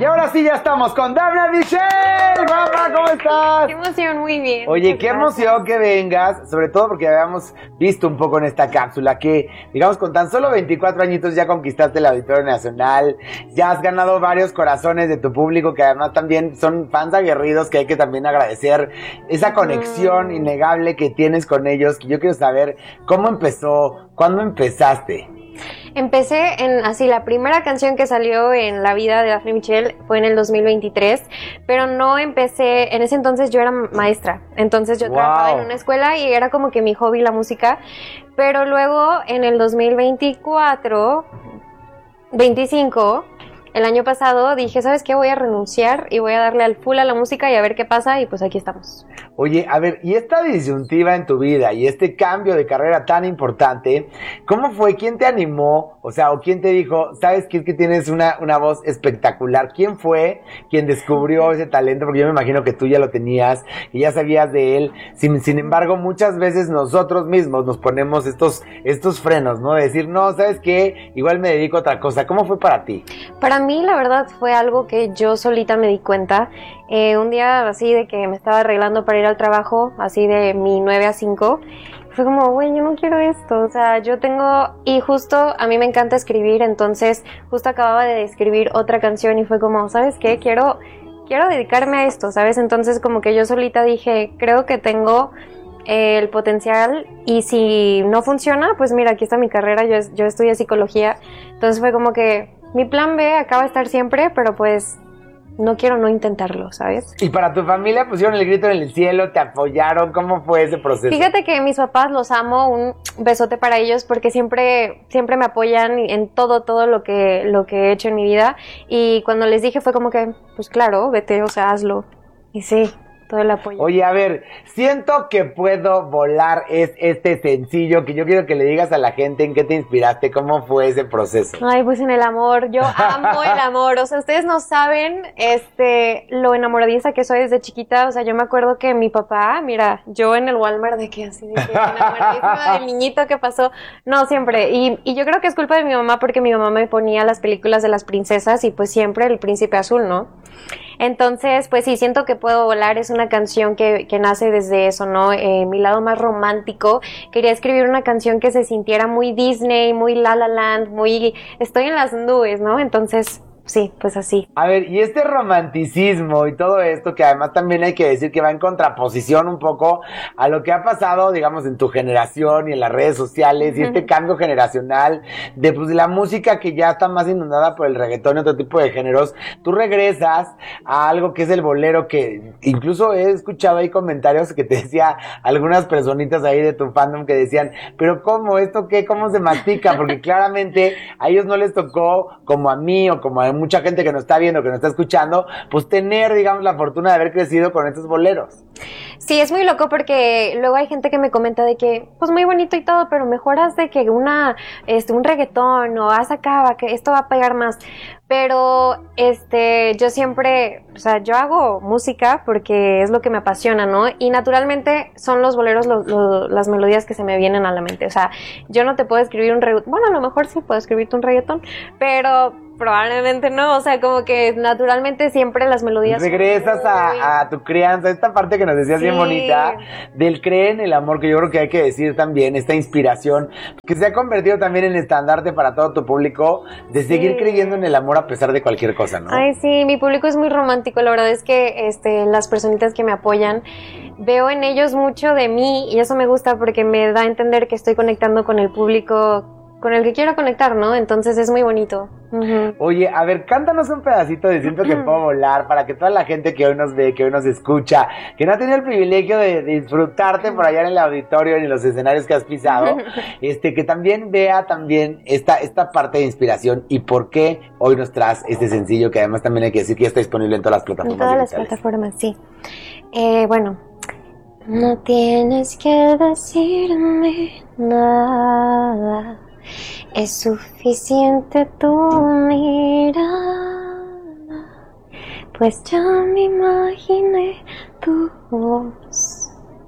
Y ahora sí ya estamos con Dafne Michelle. Mamá, ¿cómo estás? Qué emoción, muy bien. Oye, qué emoción que vengas, sobre todo porque habíamos visto un poco en esta cápsula que, digamos, con tan solo 24 añitos ya conquistaste el Auditorio Nacional, ya has ganado varios corazones de tu público que además también son fans aguerridos, que hay que también agradecer esa conexión innegable que tienes con ellos, que yo quiero saber cómo empezó, cuándo empezaste. Empecé así, la primera canción que salió en la vida de Dafne Michelle fue en el 2023, pero no empecé, en ese entonces yo era maestra, entonces yo trabajaba en una escuela y era como que mi hobby la música, pero luego en el 25, el año pasado dije, ¿sabes qué? Voy a renunciar y voy a darle al full a la música y a ver qué pasa, y pues aquí estamos. Oye, a ver, y esta disyuntiva en tu vida y este cambio de carrera tan importante, ¿cómo fue? ¿Quién te animó? O sea, ¿o quién te dijo, sabes que es que tienes una voz espectacular? ¿Quién fue quien descubrió ese talento? Porque yo me imagino que tú ya lo tenías y ya sabías de él. Sin embargo, muchas veces nosotros mismos nos ponemos estos frenos, ¿no? De decir, no, ¿sabes qué? Igual me dedico a otra cosa. ¿Cómo fue para ti? Para mí, la verdad, fue algo que yo solita me di cuenta. Un día así de que me estaba arreglando para ir al trabajo, así de mi 9 a 5, fue como, güey, yo no quiero esto, o sea, y justo a mí me encanta escribir, entonces justo acababa de escribir otra canción y fue como, ¿sabes qué? Quiero dedicarme a esto, ¿sabes? Entonces como que yo solita dije, creo que tengo el potencial, y si no funciona, pues mira, aquí está mi carrera, yo estudié psicología, entonces fue como que mi plan B acaba de estar siempre, pero pues no quiero no intentarlo, ¿sabes? Y para tu familia pusieron el grito en el cielo, te apoyaron, ¿cómo fue ese proceso? Fíjate que mis papás los amo, un besote para ellos porque siempre me apoyan en todo lo que he hecho en mi vida, y cuando les dije fue como que, pues claro, vete, o sea, hazlo, y sí, todo el apoyo. Oye, a ver, siento que puedo volar es este sencillo, que yo quiero que le digas a la gente en qué te inspiraste, cómo fue ese proceso. Ay, pues en el amor, yo amo el amor, o sea, ustedes no saben, lo enamoradiza que soy desde chiquita, o sea, yo me acuerdo que mi papá, mira, yo en el Walmart de que así, de que enamoradísima del niñito que pasó, no, siempre, y yo creo que es culpa de mi mamá porque mi mamá me ponía las películas de las princesas y pues siempre el príncipe azul, ¿no? Entonces, pues sí, siento que puedo volar, es una canción que nace desde eso, ¿no? Mi lado más romántico, quería escribir una canción que se sintiera muy Disney, muy La La Land, muy estoy en las nubes, ¿no? Entonces, sí, pues así. A ver, y este romanticismo y todo esto, que además también hay que decir que va en contraposición un poco a lo que ha pasado, digamos, en tu generación y en las redes sociales, y este cambio generacional de pues la música que ya está más inundada por el reggaetón y otro tipo de géneros, tú regresas a algo que es el bolero, que incluso he escuchado ahí comentarios que te decía algunas personitas ahí de tu fandom que decían, pero ¿cómo? ¿Esto qué? ¿Cómo se mastica? Porque claramente a ellos no les tocó, como a mí o como a mucha gente que nos está viendo, que nos está escuchando, pues tener, digamos, la fortuna de haber crecido con estos boleros. Sí, es muy loco porque luego hay gente que me comenta de que, pues muy bonito y todo, pero mejor haz de que un reggaetón, o haz acá, que esto va a pegar más. Pero, yo siempre, o sea, yo hago música porque es lo que me apasiona, ¿no? Y naturalmente son los boleros las melodías que se me vienen a la mente. O sea, yo no te puedo escribir un reggaetón, bueno, a lo mejor sí puedo escribirte un reggaetón, pero probablemente no, o sea, como que naturalmente siempre las melodías... Regresas a tu crianza, esta parte que nos decías bien bonita, del creer en el amor, que yo creo que hay que decir también, esta inspiración, que se ha convertido también en estandarte para todo tu público, de seguir creyendo en el amor a pesar de cualquier cosa, ¿no? Ay, sí, mi público es muy romántico, la verdad es que las personitas que me apoyan, veo en ellos mucho de mí, y eso me gusta porque me da a entender que estoy conectando con el público con el que quiero conectar, ¿no? Entonces es muy bonito. Oye, a ver, cántanos un pedacito de Siento que puedo volar, para que toda la gente que hoy nos ve, que hoy nos escucha, que no ha tenido el privilegio de disfrutarte por allá en el auditorio, en los escenarios que has pisado, que también vea también esta parte de inspiración y por qué hoy nos traes este sencillo, que además también hay que decir que ya está disponible en todas las plataformas. En todas las plataformas, sí. Bueno, no tienes que decirme nada. Es suficiente tu mirada, pues ya me imaginé tu voz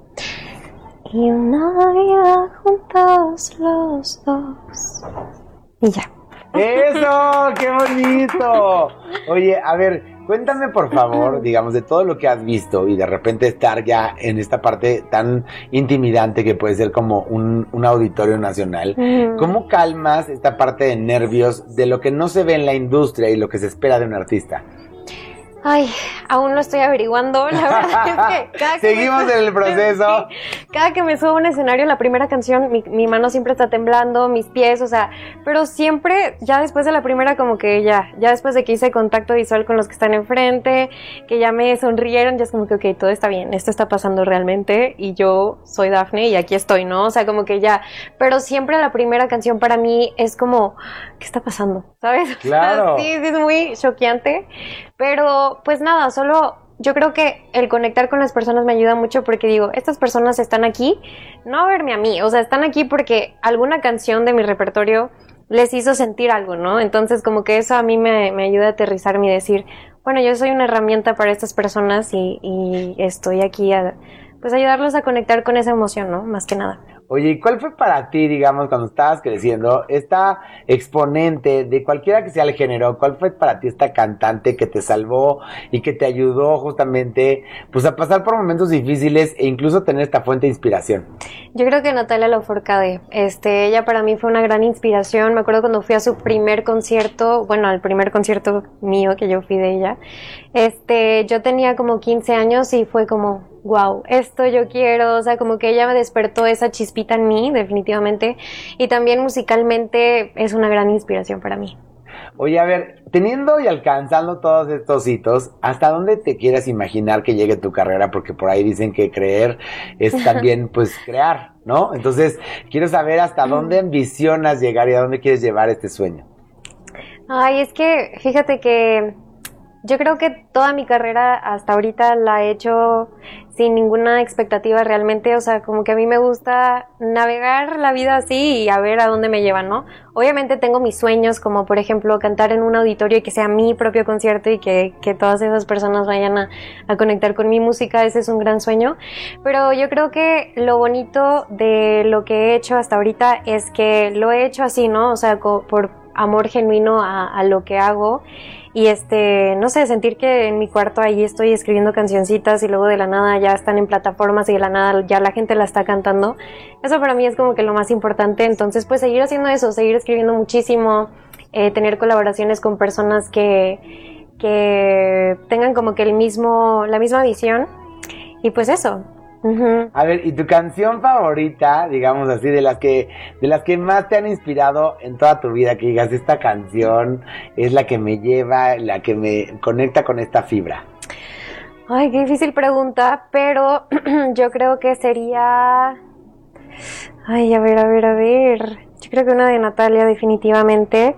y una vida juntos los dos. Y ya. ¡Eso! ¡Qué bonito! Oye, a ver, cuéntame por favor, digamos, de todo lo que has visto y de repente estar ya en esta parte tan intimidante que puede ser como un auditorio nacional. ¿Cómo calmas esta parte de nervios de lo que no se ve en la industria y lo que se espera de un artista? Ay, aún lo estoy averiguando, la verdad es que seguimos en el proceso. Sí, cada que me subo a un escenario, la primera canción, mi mano siempre está temblando, mis pies, o sea, pero siempre, ya después de la primera, como que ya después de que hice contacto visual con los que están enfrente, que ya me sonrieron, ya es como que, ok, todo está bien, esto está pasando realmente, y yo soy Dafne y aquí estoy, ¿no? O sea, como que ya, pero siempre la primera canción para mí es como, ¿qué está pasando? ¿Sabes? Claro. Sí, es muy choqueante, pero pues nada, solo yo creo que el conectar con las personas me ayuda mucho porque digo, estas personas están aquí no a verme a mí, o sea, están aquí porque alguna canción de mi repertorio les hizo sentir algo, ¿no? Entonces como que eso a mí me ayuda a aterrizarme y decir, bueno, yo soy una herramienta para estas personas y estoy aquí a, pues ayudarlos a conectar con esa emoción, ¿no? Más que nada. Oye, ¿y cuál fue para ti, digamos, cuando estabas creciendo, esta exponente de cualquiera que sea el género, cuál fue para ti esta cantante que te salvó y que te ayudó justamente, pues, a pasar por momentos difíciles e incluso tener esta fuente de inspiración? Yo creo que Natalia Lafourcade, ella para mí fue una gran inspiración. Me acuerdo cuando fui a su primer concierto, bueno, al primer concierto mío que yo fui de ella, yo tenía como 15 años y fue como, wow, esto yo quiero, o sea, como que ella me despertó esa chispita en mí, definitivamente, y también musicalmente es una gran inspiración para mí. Oye, a ver, teniendo y alcanzando todos estos hitos, ¿hasta dónde te quieres imaginar que llegue tu carrera? Porque por ahí dicen que creer es también, pues, crear, ¿no? Entonces, quiero saber hasta dónde ambicionas llegar y a dónde quieres llevar este sueño. Ay, es que, fíjate que yo creo que toda mi carrera hasta ahorita la he hecho sin ninguna expectativa realmente, o sea, como que a mí me gusta navegar la vida así y a ver a dónde me lleva, ¿no? Obviamente tengo mis sueños, como por ejemplo cantar en un auditorio y que sea mi propio concierto y que todas esas personas vayan a conectar con mi música, ese es un gran sueño, pero yo creo que lo bonito de lo que he hecho hasta ahorita es que lo he hecho así, ¿no? O sea, por amor genuino a lo que hago. Y no sé, sentir que en mi cuarto ahí estoy escribiendo cancioncitas y luego de la nada ya están en plataformas y de la nada ya la gente la está cantando. Eso para mí es como que lo más importante. Entonces, pues seguir haciendo eso, seguir escribiendo muchísimo, tener colaboraciones con personas que tengan como que la misma visión. Y pues eso. Uh-huh. A ver, ¿y tu canción favorita, digamos así, de las que más te han inspirado en toda tu vida, que digas, esta canción es la que me lleva, la que me conecta con esta fibra? Ay, qué difícil pregunta, pero yo creo que sería... Ay, a ver. Yo creo que una de Natalia, definitivamente.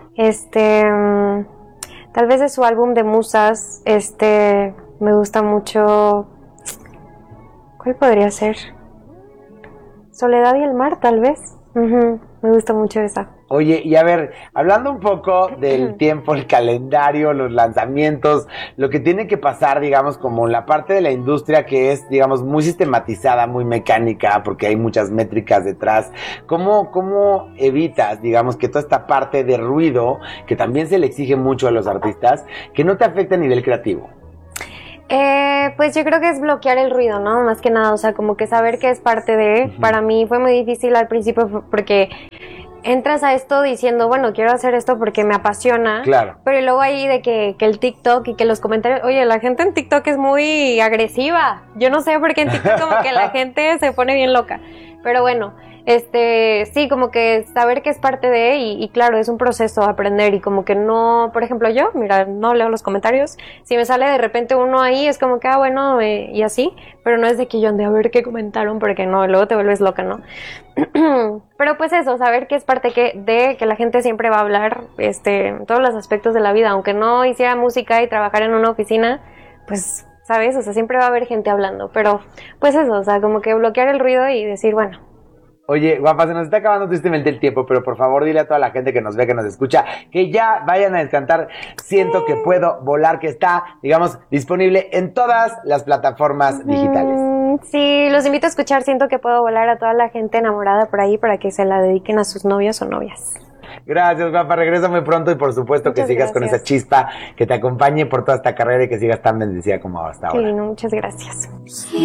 Tal vez de su álbum de Musas, me gusta mucho... ¿Cuál podría ser? Soledad y el mar, tal vez. Uh-huh. Me gusta mucho esa. Oye, y a ver, hablando un poco del tiempo, el calendario, los lanzamientos, lo que tiene que pasar, digamos, como la parte de la industria que es, digamos, muy sistematizada, muy mecánica, porque hay muchas métricas detrás. ¿Cómo evitas, digamos, que toda esta parte de ruido, que también se le exige mucho a los artistas, que no te afecte a nivel creativo? Pues yo creo que es bloquear el ruido, ¿no? Más que nada, o sea, como que saber que es parte de... Uh-huh. Para mí fue muy difícil al principio porque entras a esto diciendo, bueno, quiero hacer esto porque me apasiona. Claro. Pero luego ahí de que el TikTok y que los comentarios... Oye, la gente en TikTok es muy agresiva. Yo no sé por qué en TikTok como que la gente se pone bien loca. Pero bueno... sí, como que saber que es parte de y claro, es un proceso aprender y como que no, por ejemplo yo, mira, no leo los comentarios, si me sale de repente uno ahí es como que, bueno, y así, pero no es de que yo ande a ver qué comentaron porque no, luego te vuelves loca, ¿no? Pero pues eso, saber que es parte de que la gente siempre va a hablar, en todos los aspectos de la vida, aunque no hiciera música y trabajar en una oficina, pues, ¿sabes? O sea, siempre va a haber gente hablando, pero pues eso, o sea, como que bloquear el ruido y decir, bueno. Oye, guapa, se nos está acabando tristemente el tiempo, pero por favor dile a toda la gente que nos ve, que nos escucha, que ya vayan a descantar Siento que puedo volar, que está, digamos, disponible en todas las plataformas digitales. Sí, los invito a escuchar Siento que puedo volar a toda la gente enamorada por ahí para que se la dediquen a sus novios o novias. Gracias, guapa. Regresa muy pronto y por supuesto Muchas que sigas con gracias. esa chispa, que te acompañe por toda esta carrera y que sigas tan bendecida como hasta ahora. Qué lindo, muchas gracias.